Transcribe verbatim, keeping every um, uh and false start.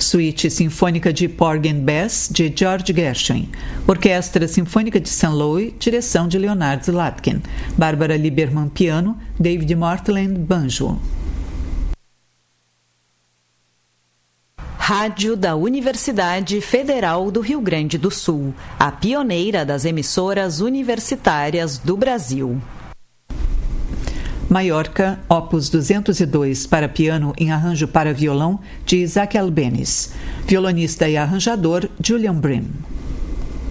Suíte Sinfônica de Porgy and Bess, de George Gershwin. Orquestra Sinfônica de Saint Louis, direção de Leonard Slatkin. Bárbara Lieberman, piano. David Mortland, banjo. Rádio da Universidade Federal do Rio Grande do Sul, a pioneira das emissoras universitárias do Brasil. Maiorca, opus duzentos e dois, para piano em arranjo para violão, de Isaac Albéniz. Violonista e arranjador, Julian Bream.